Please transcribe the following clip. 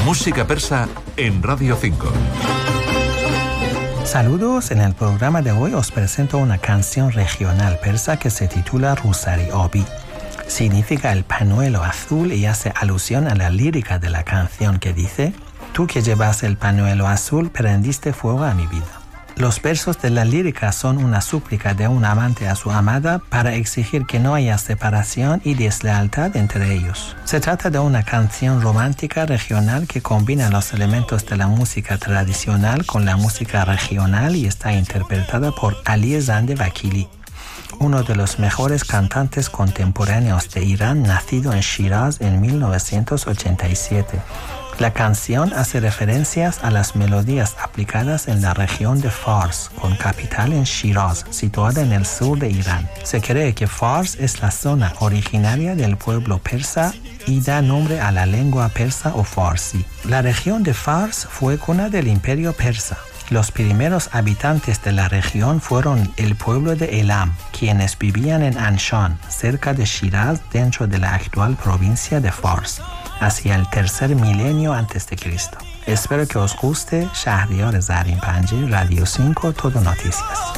Música persa en Radio 5. Saludos, en el programa de hoy os presento una canción regional persa que se titula Rusari Abi. Significa el pañuelo azul y hace alusión a la lírica de la canción que dice: tú que llevas el pañuelo azul prendiste fuego a mi vida. Los versos de la lírica son una súplica de un amante a su amada para exigir que no haya separación y deslealtad entre ellos. Se trata de una canción romántica regional que combina los elementos de la música tradicional con la música regional y está interpretada por Ali Zande Vakili, uno de los mejores cantantes contemporáneos de Irán, nacido en Shiraz en 1987. La canción hace referencias a las melodías aplicadas en la región de Fars, con capital en Shiraz, situada en el sur de Irán. Se cree que Fars es la zona originaria del pueblo persa y da nombre a la lengua persa o farsi. La región de Fars fue cuna del imperio persa. Los primeros habitantes de la región fueron el pueblo de Elam, quienes vivían en Anshan, cerca de Shiraz, dentro de la actual provincia de Fars, hacia el tercer milenio antes de Cristo. Espero que os guste. Shahriar Zarin Panji, Radio 5, Todo Noticias.